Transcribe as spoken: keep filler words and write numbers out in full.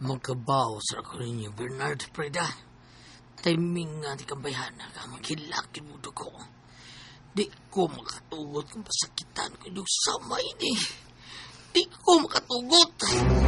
Magkabaw sa ako ninyo, Bernard Preda. Timing nga di kambayhan na ka maghilakin mo ko. Di ko makatugot kung pasakitan ko yung sama ini. Di ko makatugot.